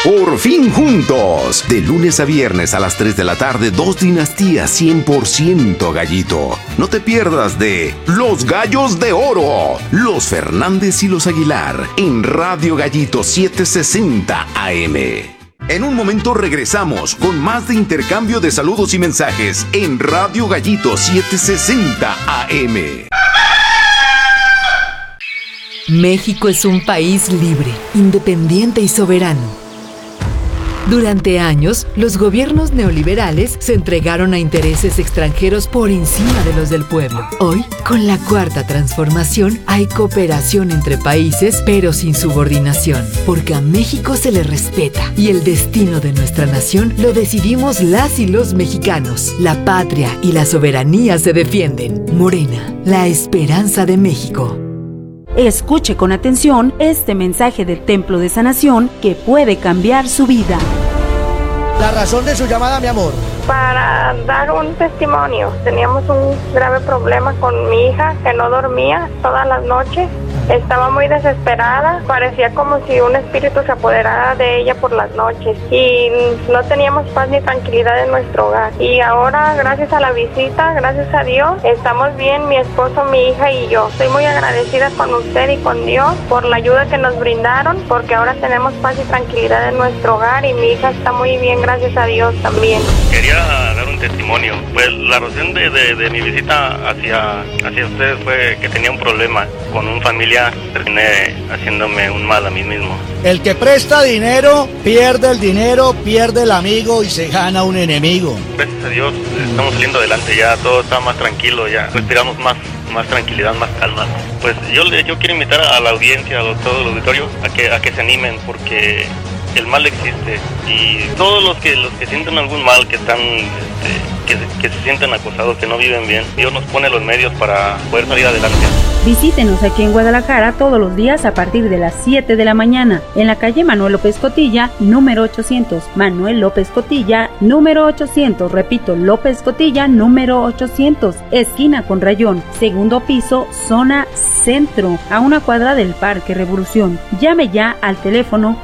Por fin juntos. De lunes a viernes a las 3 de la tarde, 2 dinastías 100% Gallito. No te pierdas de Los Gallos de Oro, los Fernández y los Aguilar, en Radio Gallito 760 AM. En un momento regresamos con más de intercambio de saludos y mensajes en Radio Gallito 760 AM. México es un país libre, independiente y soberano. Durante años, los gobiernos neoliberales se entregaron a intereses extranjeros por encima de los del pueblo. Hoy, con la Cuarta Transformación, hay cooperación entre países, pero sin subordinación, porque a México se le respeta y el destino de nuestra nación lo decidimos las y los mexicanos. La patria y la soberanía se defienden. Morena, la esperanza de México. Escuche con atención este mensaje del Templo de Sanación que puede cambiar su vida. La razón de su llamada, mi amor. Para dar un testimonio. Teníamos un grave problema con mi hija que no dormía todas las noches. Estaba muy desesperada, parecía como si un espíritu se apoderara de ella por las noches y no teníamos paz ni tranquilidad en nuestro hogar. Y ahora, gracias a la visita, gracias a Dios, estamos bien, mi esposo, mi hija y yo. Estoy muy agradecida con usted y con Dios por la ayuda que nos brindaron, porque ahora tenemos paz y tranquilidad en nuestro hogar y mi hija está muy bien, gracias a Dios también. Quería dar un testimonio. Pues la razón de mi visita hacia ustedes fue que tenía un problema con un familiar. Terminé haciéndome un mal a mí mismo. El que presta dinero, pierde el dinero, pierde el amigo y se gana un enemigo. Gracias a Dios estamos saliendo adelante, ya todo está más tranquilo, ya respiramos más tranquilidad, más calma. Pues yo quiero invitar a la audiencia, a todo el auditorio, a que se animen, porque el mal existe y todos los que sienten algún mal, que están que se sienten acosados, que no viven bien, Dios nos pone los medios para poder salir adelante. Visítenos aquí en Guadalajara todos los días a partir de las 7 de la mañana en la calle Manuel López Cotilla, número 800. Manuel López Cotilla, número 800. Repito, López Cotilla, número 800. Esquina con Rayón, segundo piso, zona centro, a una cuadra del Parque Revolución. Llame ya al teléfono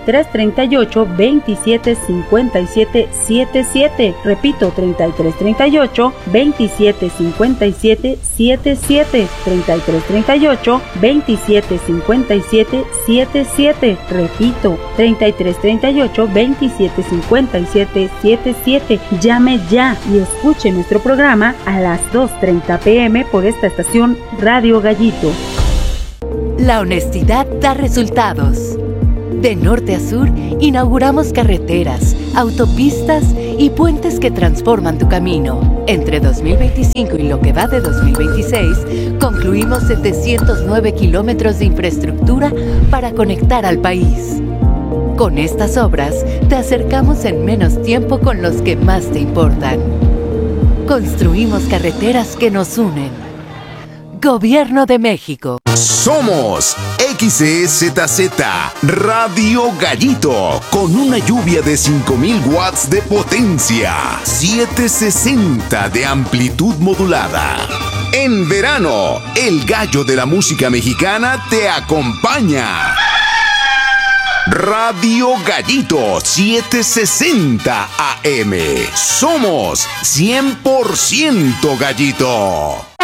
3338 27 57 77. Repito, 3338 27 57 77. 3338 27 57 77. Repito, 3338 27 57 77. Llame ya y escuche nuestro programa a las 2:30 p.m. por esta estación Radio Gallito. La honestidad da resultados. De norte a sur, inauguramos carreteras, autopistas y puentes que transforman tu camino. Entre 2025 y lo que va de 2026, concluimos 709 kilómetros de infraestructura para conectar al país. Con estas obras, te acercamos en menos tiempo con los que más te importan. Construimos carreteras que nos unen. Gobierno de México. Somos XEZZ Radio Gallito, con una lluvia de 5000 watts de potencia, 760 de amplitud modulada. En verano, el gallo de la música mexicana te acompaña. Radio Gallito 760 AM. Somos 100% Gallito.